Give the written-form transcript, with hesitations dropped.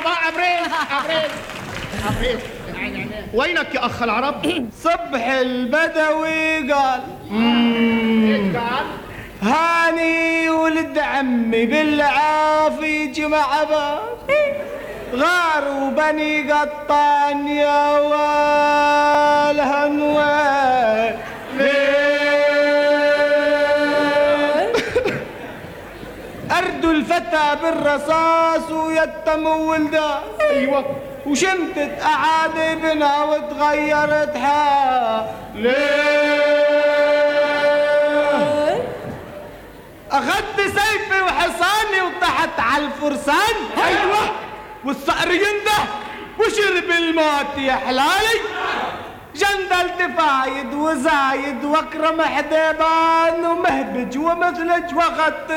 عبريل وينك يا أخ العرب؟ صبح البدوي قال هاني ولد عمي بالعافية جمع غاروا بني قطان يا والهنوان أردوا الفتى بالرصاص ويتم ولده أيوة وشمتت أعادي بنا وتغيرت حالي أخذت سيفي وحصاني وطحت على الفرسان أيوة والصقر ينده وشرب الموت يا حلالي جندلت فايد وزايد واكرم حديبان ومهبج ومثلج واخذت